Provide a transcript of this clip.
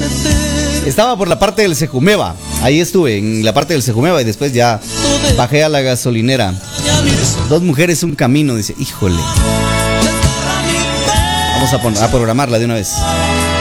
Estaba por la parte del Sejumeva. Ahí estuve, en la parte del Sejumeva, y después ya bajé a la gasolinera. 2 mujeres, un camino, dice. Híjole. Vamos a programarla de una vez.